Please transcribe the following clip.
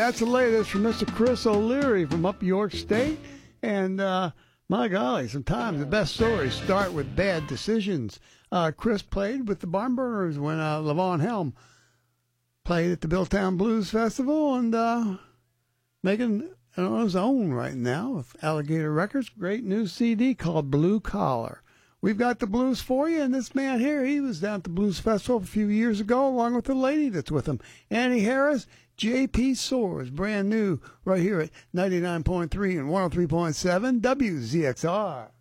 That's the latest from Mr. Chris O'Leary from up York State. And my golly, sometimes the best stories start with bad decisions. Chris played with the Barnburners when Levon Helm played at the Billtown Blues Festival and making it on his own right now with Alligator Records. Great new CD called Blue Collar. We've got the blues for you, and this man here, he was down at the Blues Festival a few years ago along with the lady that's with him, Annie Harris. J.P. Soars, brand new, right here at 99.3 and 103.7 WZXR.